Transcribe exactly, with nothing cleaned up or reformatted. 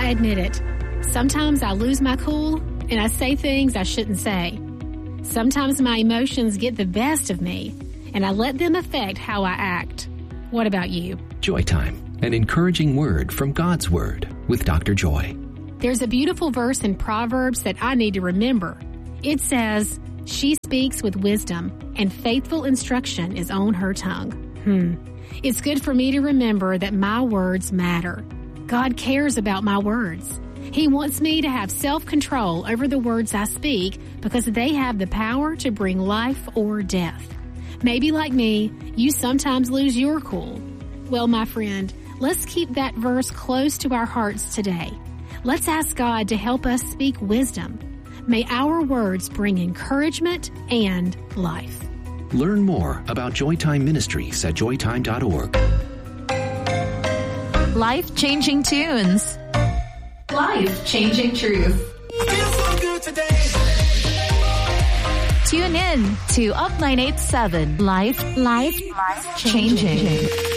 I admit it. Sometimes I lose my cool and I say things I shouldn't say. Sometimes my emotions get the best of me and I let them affect how I act. What about you? Joy Time, an encouraging word from God's Word with Doctor Joy. There's a beautiful verse in Proverbs that I need to remember. It says, "She speaks with wisdom, and faithful instruction is on her tongue." Hmm. It's good for me to remember that my words matter. God cares about my words. He wants me to have self-control over the words I speak because they have the power to bring life or death. Maybe like me, you sometimes lose your cool. Well, my friend, let's keep that verse close to our hearts today. Let's ask God to help us speak wisdom. May our words bring encouragement and life. Learn more about Joytime Ministries at joytime dot org. Life-changing tunes. Life-changing truth. Tune in to Up nine eighty-seven. Life, life, life changing.